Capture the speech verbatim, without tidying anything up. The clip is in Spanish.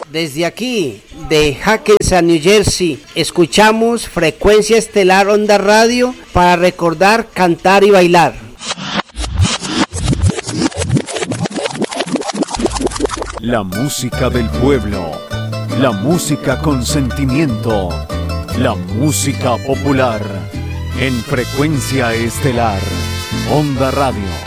Desde aquí, de Hackensack, New Jersey, escuchamos Frecuencia Estelar Onda Radio para recordar, cantar y bailar. La música del pueblo, la música con sentimiento, la música popular, en Frecuencia Estelar Onda Radio.